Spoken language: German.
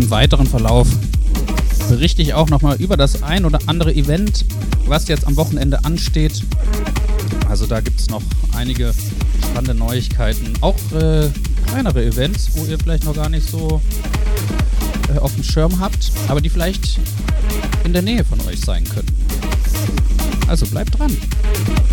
im weiteren Verlauf berichte ich auch nochmal über das ein oder andere Event, was jetzt am Wochenende ansteht. Also da gibt es noch einige spannende Neuigkeiten, auch kleinere Events, wo ihr vielleicht noch gar nicht so auf dem Schirm habt, aber die vielleicht in der Nähe von euch sein können. Also bleibt dran.